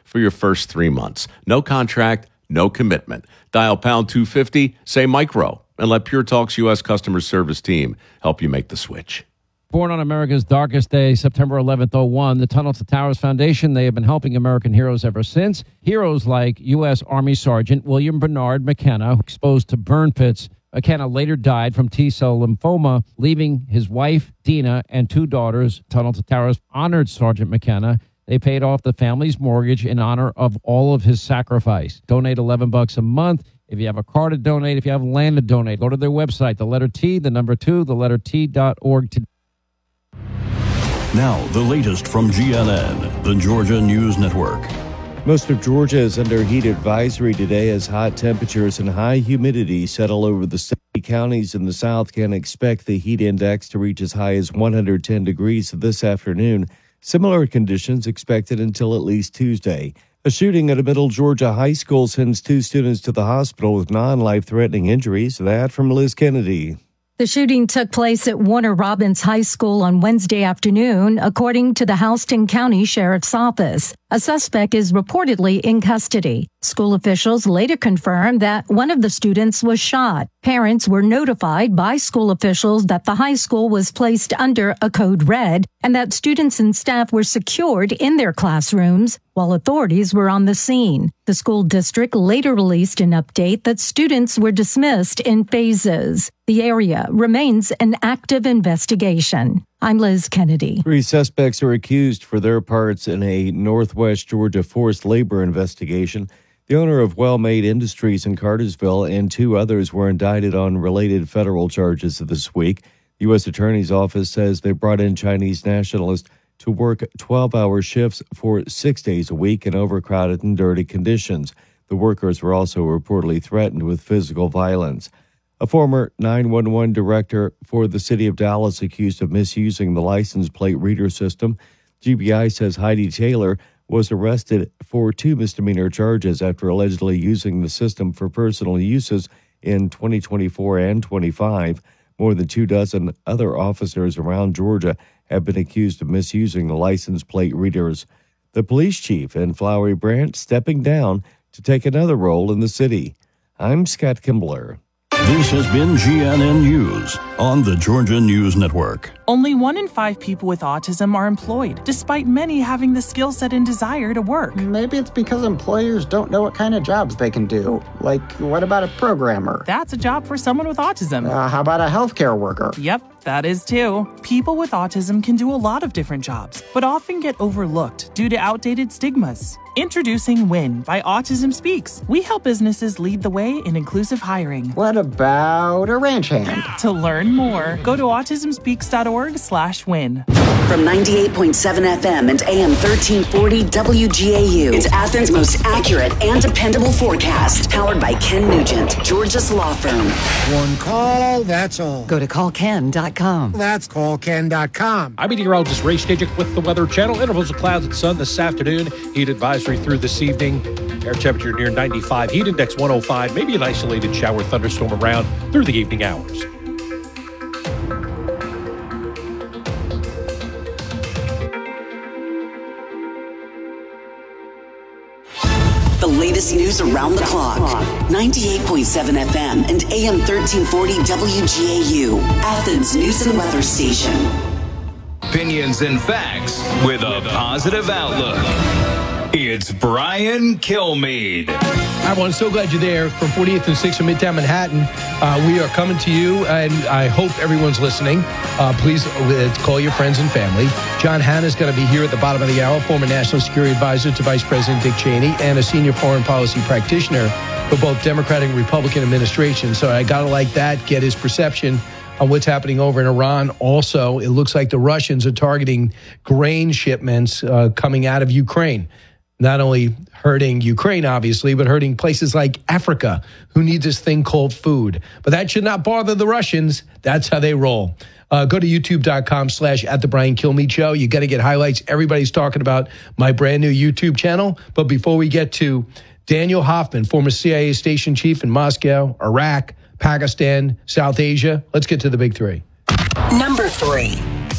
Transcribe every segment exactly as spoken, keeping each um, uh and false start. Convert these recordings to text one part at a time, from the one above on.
for your first three months. No contract, no commitment. Dial pound two fifty, say micro, and let Pure Talk's U S customer service team help you make the switch. Born on America's darkest day, September eleventh, oh one, the Tunnel to Towers Foundation, they have been helping American heroes ever since. Heroes like U S. Army Sergeant William Bernard McKenna, exposed to burn pits. McKenna later died from T-cell lymphoma, leaving his wife, Dina, and two daughters. Tunnel to Towers honored Sergeant McKenna. They paid off the family's mortgage in honor of all of his sacrifice. Donate eleven bucks a month. If you have a car to donate, if you have land to donate, go to their website, the letter T, the number two, the letter T dot org. To Now, the latest from G N N, the Georgia News Network. Most of Georgia is under heat advisory today as hot temperatures and high humidity settle over the state. Counties in the south can expect the heat index to reach as high as one hundred ten degrees this afternoon. Similar conditions expected until at least Tuesday. A shooting at a Middle Georgia high school sends two students to the hospital with non-life-threatening injuries. That from Liz Kennedy. The shooting took place at Warner Robins High School on Wednesday afternoon, according to the Houston County Sheriff's Office. A suspect is reportedly in custody. School officials later confirmed that one of the students was shot. Parents were notified by school officials that the high school was placed under a code red and that students and staff were secured in their classrooms while authorities were on the scene. The school district later released an update that students were dismissed in phases. The area remains an active investigation. I'm Liz Kennedy. Three suspects are accused for their parts in a Northwest Georgia forced labor investigation. The owner of Well-Made Industries in Cartersville and two others were indicted on related federal charges this week. The U S Attorney's Office says they brought in Chinese nationalists to work twelve-hour shifts for six days a week in overcrowded and dirty conditions. The workers were also reportedly threatened with physical violence. A former nine one one director for the city of Dallas accused of misusing the license plate reader system. G B I says Heidi Taylor was arrested for two misdemeanor charges after allegedly using the system for personal uses in twenty twenty-four and twenty-five. More than two dozen other officers around Georgia have been accused of misusing the license plate readers. The police chief in Flowery Branch stepping down to take another role in the city. I'm Scott Kimbler. This has been G N N News on the Georgia News Network. Only one in five people with autism are employed, despite many having the skill set and desire to work. Maybe it's because employers don't know what kind of jobs they can do. Like, what about a programmer? That's a job for someone with autism. Uh, how about a healthcare worker? Yep, that is too. People with autism can do a lot of different jobs, but often get overlooked due to outdated stigmas. Introducing WIN by Autism Speaks. We help businesses lead the way in inclusive hiring. What about a ranch hand? To learn more, go to autism speaks dot org slash win. From ninety-eight point seven F M and A M thirteen forty W G A U, it's Athens' most accurate and dependable forecast. Powered by Ken Nugent, Georgia's law firm. One call, that's all. Go to call ken dot com. That's call ken dot com. I'm meteorologist Ray Stajic with the Weather Channel. Intervals of clouds and sun this afternoon. Heat advisory through this evening. Air temperature near ninety-five. Heat index one oh five. Maybe an isolated shower thunderstorm around through the evening hours. The latest news around the clock. ninety-eight point seven F M and A M thirteen forty W G A U, Athens News and Weather Station. Opinions and facts with a positive outlook. It's Brian Kilmeade. Hi, everyone. So glad you're there from forty-eighth and sixth in Midtown Manhattan. Uh, we are coming to you, and I hope everyone's listening. Uh, please uh, call your friends and family. John Hanna is going to be here at the bottom of the hour, former National Security Advisor to Vice President Dick Cheney and a senior foreign policy practitioner for both Democratic and Republican administrations. So I got to like that, get his perception on what's happening over in Iran. Also, it looks like the Russians are targeting grain shipments uh, coming out of Ukraine. Not only hurting Ukraine, obviously, but hurting places like Africa, who need this thing called food. But that should not bother the Russians. That's how they roll. Uh, go to youtube.com slash at the Brian Kilmeade Show. You got to get highlights. Everybody's talking about my brand new YouTube channel. But before we get to Daniel Hoffman, former C I A station chief in Moscow, Iraq, Pakistan, South Asia, let's get to the big three. Number three.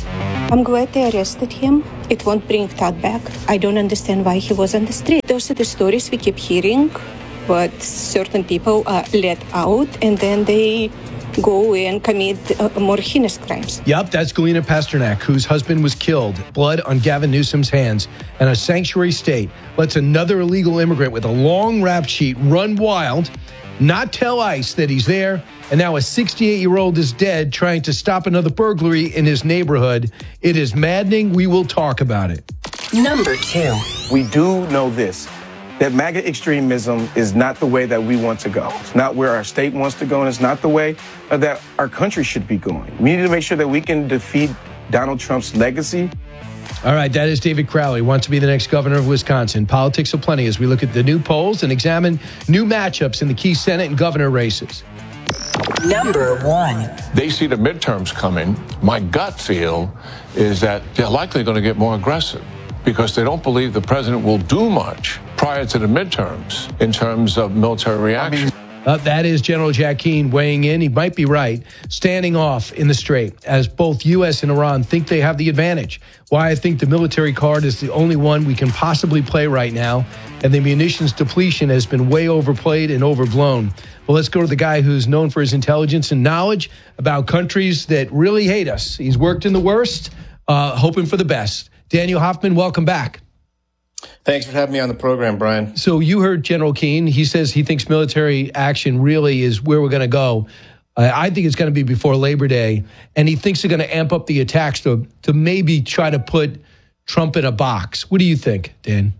I'm glad they arrested him. It won't bring Todd back. I don't understand why he was on the street. Those are the stories we keep hearing, but certain people are let out and then they go and commit uh, more heinous crimes. Yep, that's Galina Pasternak, whose husband was killed. Blood on Gavin Newsom's hands. And a sanctuary state lets another illegal immigrant with a long rap sheet run wild, not tell ICE that he's there, and now a sixty-eight-year-old is dead trying to stop another burglary in his neighborhood. It is maddening. We will talk about it. Number two. We do know this, that MAGA extremism is not the way that we want to go. It's not where our state wants to go, and it's not the way that our country should be going. We need to make sure that we can defeat Donald Trump's legacy. All right, that is David Crowley, wants to be the next governor of Wisconsin. Politics of plenty as we look at the new polls and examine new matchups in the key Senate and governor races. Number one. They see the midterms coming. My gut feel is that they're likely going to get more aggressive because they don't believe the president will do much prior to the midterms in terms of military reaction. Uh, that is General Jack Keane weighing in. He might be right, standing off in the straight as both U S and Iran think they have the advantage. Why I think the military card is the only one we can possibly play right now, and the munitions depletion has been way overplayed and overblown. Well, let's go to the guy who's known for his intelligence and knowledge about countries that really hate us. He's worked in the worst, uh, hoping for the best. Daniel Hoffman, welcome back. Thanks for having me on the program, Brian. So you heard General Keane. He says he thinks military action really is where we're going to go. Uh, I think it's going to be before Labor Day. And he thinks they're going to amp up the attacks to, to maybe try to put Trump in a box. What do you think, Dan?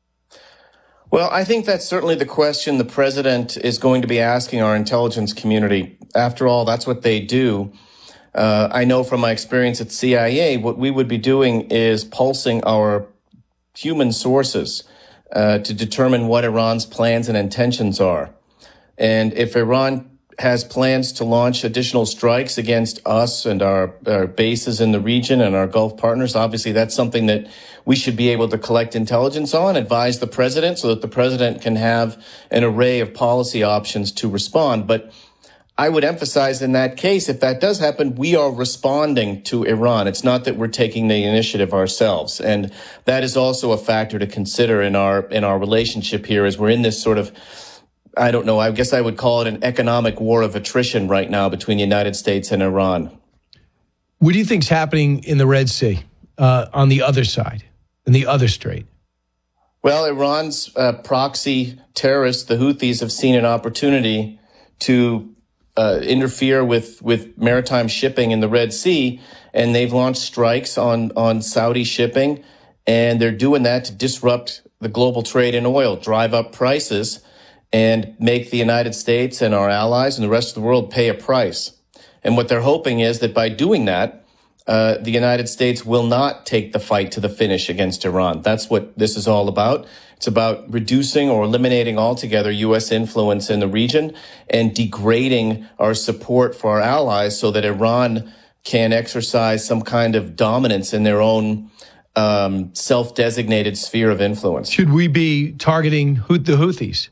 Well, I think that's certainly the question the president is going to be asking our intelligence community. After all, that's what they do. Uh, I know from my experience at C I A, what we would be doing is pulsing our human sources uh, to determine what Iran's plans and intentions are. And if Iran has plans to launch additional strikes against us and our, our bases in the region and our Gulf partners, obviously that's something that we should be able to collect intelligence on, advise the president so that the president can have an array of policy options to respond. But I would emphasize in that case, if that does happen, we are responding to Iran. It's not that we're taking the initiative ourselves. And that is also a factor to consider in our in our relationship here as we're in this sort of, I don't know, I guess I would call it an economic war of attrition right now between the United States and Iran. What do you think's happening in the Red Sea uh, on the other side, in the other strait? Well, Iran's uh, proxy terrorists, the Houthis, have seen an opportunity to Uh, interfere with, with maritime shipping in the Red Sea, and they've launched strikes on, on Saudi shipping, and they're doing that to disrupt the global trade in oil, drive up prices, and make the United States and our allies and the rest of the world pay a price. And what they're hoping is that by doing that, uh, the United States will not take the fight to the finish against Iran. That's what this is all about. It's about reducing or eliminating altogether U S influence in the region and degrading our support for our allies so that Iran can exercise some kind of dominance in their own um, self-designated sphere of influence. Should we be targeting the Houthis?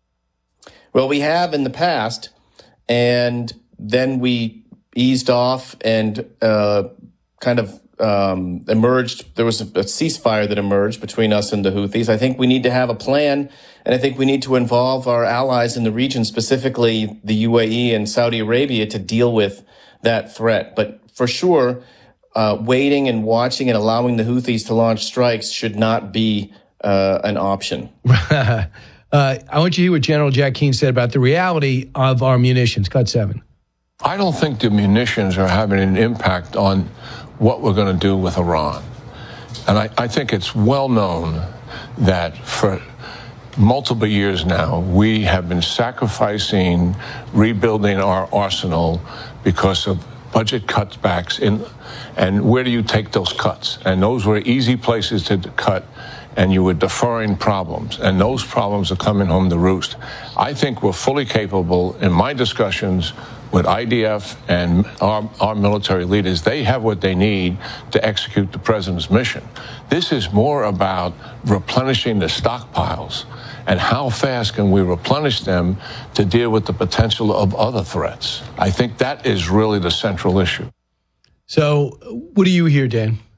Well, we have in the past, and then we eased off and uh, kind of Um, emerged, there was a, a ceasefire that emerged between us and the Houthis. I think we need to have a plan, and I think we need to involve our allies in the region, specifically the U A E and Saudi Arabia, to deal with that threat. But for sure, uh, waiting and watching and allowing the Houthis to launch strikes should not be uh, an option. uh, I want you to hear what General Jack Keane said about the reality of our munitions. Cut seven. I don't think the munitions are having an impact on what we're going to do with Iran. And I, I think it's well known that for multiple years now, we have been sacrificing rebuilding our arsenal because of budget cutbacks. In, and where do you take those cuts? And those were easy places to cut, and you were deferring problems. And those problems are coming home to roost. I think we're fully capable, in my discussions with I D F and our, our military leaders, they have what they need to execute the president's mission. This is more about replenishing the stockpiles and how fast can we replenish them to deal with the potential of other threats. I think that is really the central issue. So what do you hear, Dan?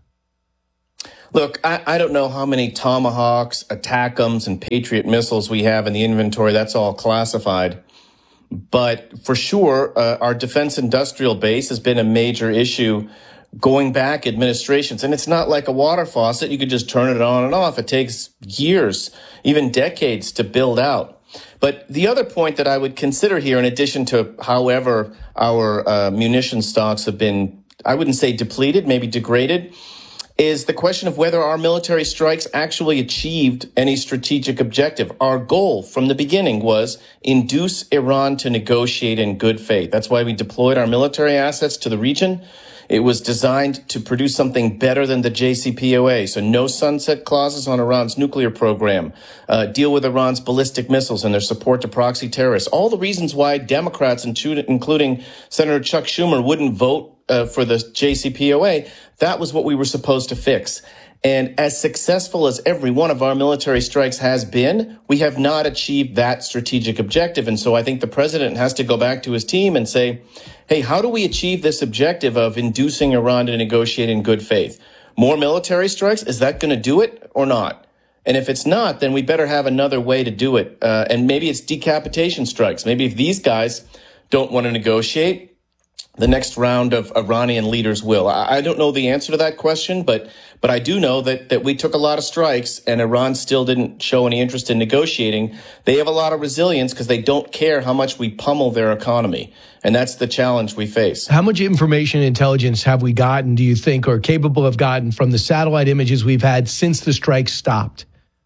Look, I, I don't know how many Tomahawks, Attackams, and Patriot missiles we have in the inventory. That's all classified. But for sure, uh, our defense industrial base has been a major issue going back administrations. And it's not like a water faucet. You could just turn it on and off. It takes years, even decades to build out. But the other point that I would consider here, in addition to however our uh, munition stocks have been, I wouldn't say depleted, maybe degraded, is the question of whether our military strikes actually achieved any strategic objective. Our goal from the beginning was induce Iran to negotiate in good faith. That's why we deployed our military assets to the region. It was designed to produce something better than the J C P O A. So no sunset clauses on Iran's nuclear program, uh, deal with Iran's ballistic missiles and their support to proxy terrorists. All the reasons why Democrats, including Senator Chuck Schumer, wouldn't vote uh, for the J C P O A. That was what we were supposed to fix. And as successful as every one of our military strikes has been, we have not achieved that strategic objective. And so I think the president has to go back to his team and say, hey, how do we achieve this objective of inducing Iran to negotiate in good faith? More military strikes? Is that going to do it or not? And if it's not, then we better have another way to do it. Uh, and maybe it's decapitation strikes. Maybe if these guys don't want to negotiate, the next round of Iranian leaders will. I don't know the answer to that question, but but I do know that, that we took a lot of strikes and Iran still didn't show any interest in negotiating. They have a lot of resilience because they don't care how much we pummel their economy. And that's the challenge we face. How much information and intelligence have we gotten, do you think, or capable of gotten from the satellite images we've had since the strikes stopped?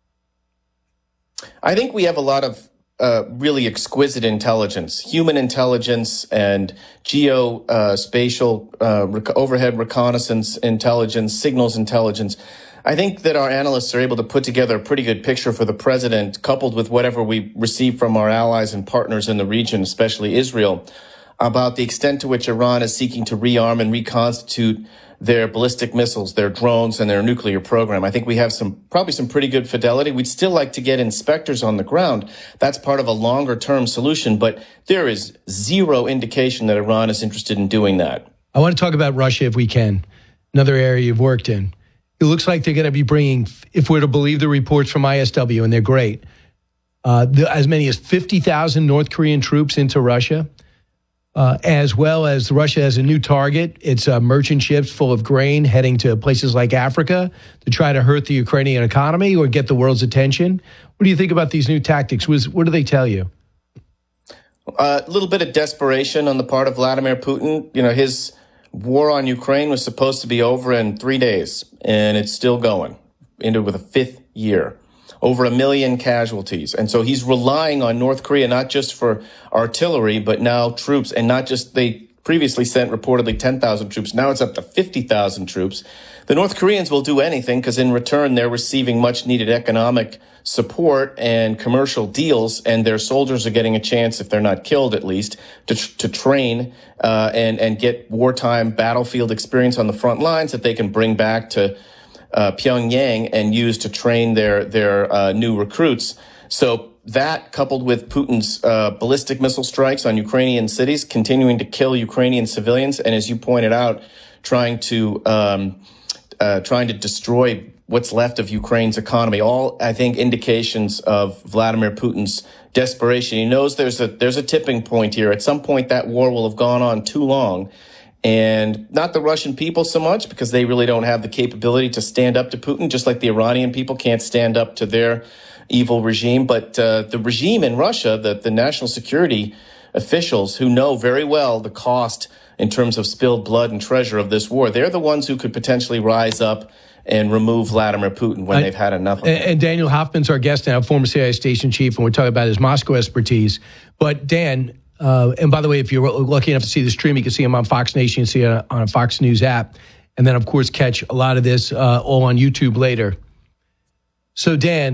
I think we have a lot of Uh, really exquisite intelligence, human intelligence and geospatial uh, rec- overhead reconnaissance intelligence, signals intelligence. I think that our analysts are able to put together a pretty good picture for the president, coupled with whatever we receive from our allies and partners in the region, especially Israel, about the extent to which Iran is seeking to rearm and reconstitute their ballistic missiles, their drones, and their nuclear program. I think we have some, probably some pretty good fidelity. We'd still like to get inspectors on the ground. That's part of a longer term solution, but there is zero indication that Iran is interested in doing that. I want to talk about Russia if we can, another area you've worked in. It looks like they're going to be bringing, if we're to believe the reports from I S W, and they're great, uh, the, as many as fifty thousand North Korean troops into Russia. Uh, as well as Russia has a new target. It's uh, merchant ships full of grain heading to places like Africa to try to hurt the Ukrainian economy or get the world's attention. What do you think about these new tactics? What do they tell you? A uh, little bit of desperation on the part of Vladimir Putin. You know, his war on Ukraine was supposed to be over in three days, and it's still going into with a fifth year. Over a million casualties. And so he's relying on North Korea, not just for artillery, but now troops. And not just, they previously sent reportedly ten thousand troops. Now it's up to fifty thousand troops. The North Koreans will do anything because in return, they're receiving much needed economic support and commercial deals. And their soldiers are getting a chance, if they're not killed at least, to, to train uh, and, and get wartime battlefield experience on the front lines that they can bring back to Uh, Pyongyang and use to train their their uh, new recruits. So that, coupled with Putin's uh, ballistic missile strikes on Ukrainian cities, continuing to kill Ukrainian civilians, and as you pointed out, trying to um, uh, trying to destroy what's left of Ukraine's economy. All, I think, indications of Vladimir Putin's desperation. He knows there's a there's a tipping point here. At some point, that war will have gone on too long. And not the Russian people so much, because they really don't have the capability to stand up to Putin, just like the Iranian people can't stand up to their evil regime. But uh, the regime in Russia, the, the national security officials who know very well the cost in terms of spilled blood and treasure of this war, they're the ones who could potentially rise up and remove Vladimir Putin when I, they've had enough of and, it. And Daniel Hoffman's our guest now, former C I A station chief, and we're talking about his Moscow expertise. But Dan, Uh, and by the way, if you're lucky enough to see the stream, you can see him on Fox Nation, you see it on a Fox News app. And then, of course, catch a lot of this uh, all on YouTube later. So, Dan,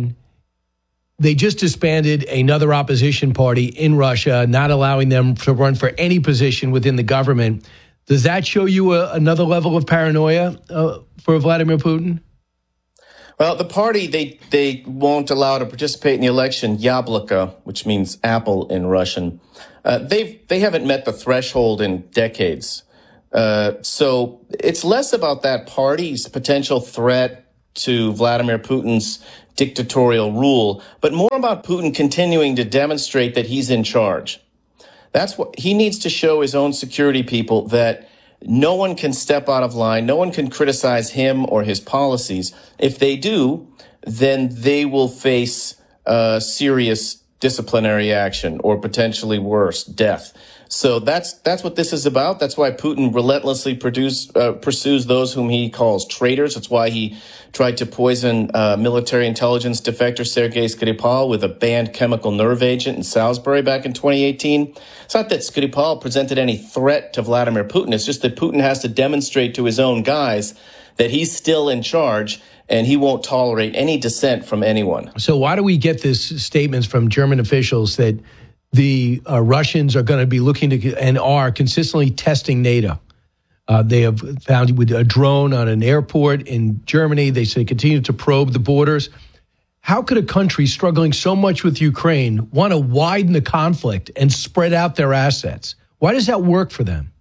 they just disbanded another opposition party in Russia, not allowing them to run for any position within the government. Does that show you a, another level of paranoia uh, for Vladimir Putin? Well, the party, they, they won't allow to participate in the election, Yabloko, which means apple in Russian. Uh, they've, they haven't met the threshold in decades. Uh, so it's less about that party's potential threat to Vladimir Putin's dictatorial rule, but more about Putin continuing to demonstrate that he's in charge. That's what he needs to show his own security people, that no one can step out of line. No one can criticize him or his policies. If they do, then they will face uh, serious disciplinary action or potentially worse, death. So that's that's what this is about. That's why Putin relentlessly produce, uh, pursues those whom he calls traitors. That's why he tried to poison uh, military intelligence defector Sergei Skripal with a banned chemical nerve agent in Salisbury back in twenty eighteen. It's not that Skripal presented any threat to Vladimir Putin. It's just that Putin has to demonstrate to his own guys that he's still in charge and he won't tolerate any dissent from anyone. So why do we get these statements from German officials that the uh, Russians are going to be looking to and are consistently testing NATO? Uh, they have found with a drone on an airport in Germany. They say continue to probe the borders. How could a country struggling so much with Ukraine want to widen the conflict and spread out their assets? Why does that work for them?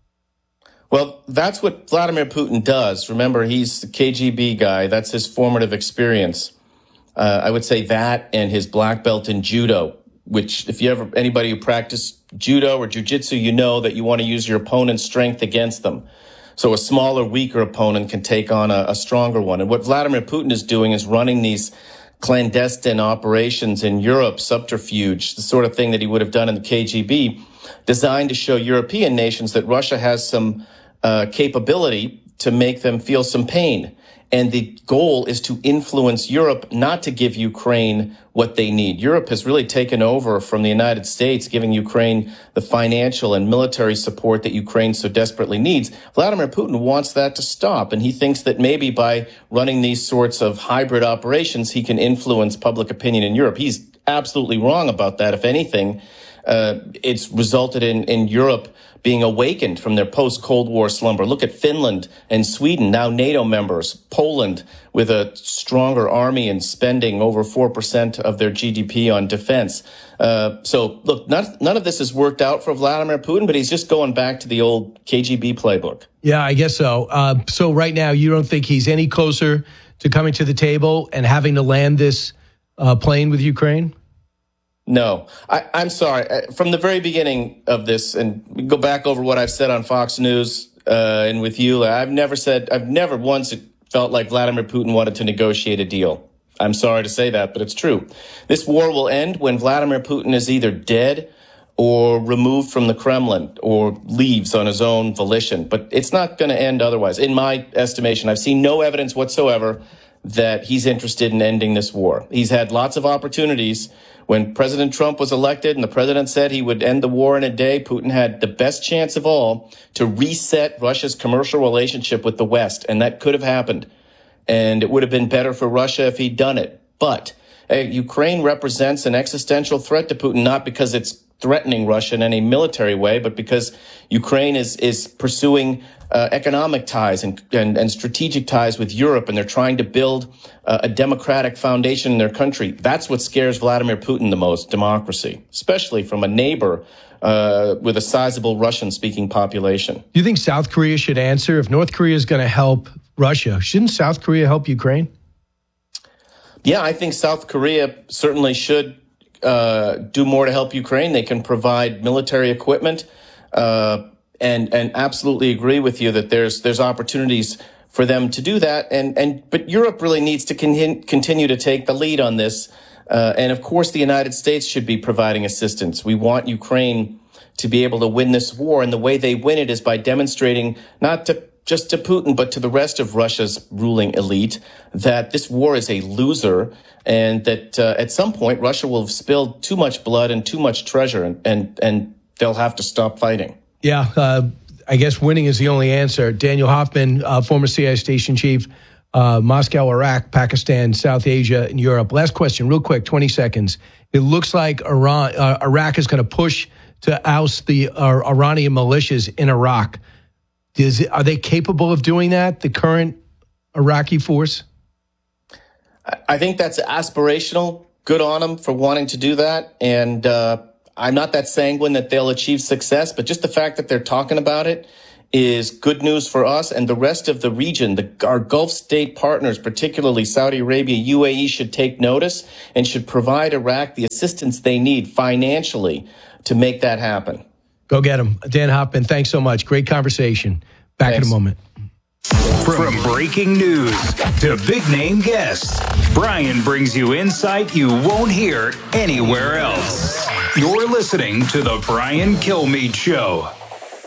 Well, that's what Vladimir Putin does. Remember, he's the K G B guy. That's his formative experience. Uh, I would say that and his black belt in judo, which if you ever, anybody who practiced judo or jiu-jitsu, you know that you want to use your opponent's strength against them. So a smaller, weaker opponent can take on a, a stronger one. And what Vladimir Putin is doing is running these clandestine operations in Europe, subterfuge, the sort of thing that he would have done in the K G B, designed to show European nations that Russia has some uh, capability to make them feel some pain. And the goal is to influence Europe not to give Ukraine what they need. Europe has really taken over from the United States, giving Ukraine the financial and military support that Ukraine so desperately needs. Vladimir Putin wants that to stop, and he thinks that maybe by running these sorts of hybrid operations, he can influence public opinion in Europe. He's absolutely wrong about that. If anything, uh, it's resulted in, in Europe being awakened from their post-Cold War slumber. Look at Finland and Sweden, now NATO members, Poland with a stronger army and spending over four percent of their G D P on defense. Uh, so, look, none, none of this has worked out for Vladimir Putin, but he's just going back to the old K G B playbook. Yeah, I guess so. Uh, so right now, you don't think he's any closer to coming to the table and having to land this uh, plane with Ukraine? No, I, I'm sorry. From the very beginning of this, and we go back over what I've said on Fox News uh, and with you, I've never said, I've never once felt like Vladimir Putin wanted to negotiate a deal. I'm sorry to say that, but it's true. This war will end when Vladimir Putin is either dead or removed from the Kremlin or leaves on his own volition. But it's not going to end otherwise. In my estimation, I've seen no evidence whatsoever that he's interested in ending this war. He's had lots of opportunities. When President Trump was elected and the president said he would end the war in a day, Putin had the best chance of all to reset Russia's commercial relationship with the West. And that could have happened. And it would have been better for Russia if he'd done it. But uh, Ukraine represents an existential threat to Putin, not because it's threatening Russia in any military way, but because Ukraine is is pursuing uh, economic ties and, and and strategic ties with Europe, and they're trying to build uh, a democratic foundation in their country. That's what scares Vladimir Putin the most, democracy, especially from a neighbor uh, with a sizable Russian-speaking population. Do you think South Korea should answer? If North Korea is going to help Russia, shouldn't South Korea help Ukraine? Yeah, I think South Korea certainly should uh, do more to help Ukraine. They can provide military equipment, uh, and and absolutely agree with you that there's there's opportunities for them to do that. And and but Europe really needs to con- continue to take the lead on this. Uh, and of course, the United States should be providing assistance. We want Ukraine to be able to win this war, and the way they win it is by demonstrating not to just to Putin, but to the rest of Russia's ruling elite, that this war is a loser, and that uh, at some point Russia will have spilled too much blood and too much treasure, and and, and they'll have to stop fighting. Yeah, uh, I guess winning is the only answer. Daniel Hoffman, uh, former C I A station chief, uh, Moscow, Iraq, Pakistan, South Asia, and Europe. Last question, real quick, twenty seconds. It looks like Iran, uh, Iraq is going to push to oust the uh, Iranian militias in Iraq. Is it, are they capable of doing that, the current Iraqi force? I think that's aspirational. Good on them for wanting to do that. And uh, I'm not that sanguine that they'll achieve success, but just the fact that they're talking about it is good news for us and the rest of the region. The, our Gulf state partners, particularly Saudi Arabia, U A E, should take notice and should provide Iraq the assistance they need financially to make that happen. Go get them. Dan Hoffman, thanks so much. Great conversation. Back thanks. in a moment. From breaking news to big-name guests, Brian brings you insight you won't hear anywhere else. You're listening to The Brian Kilmeade Show.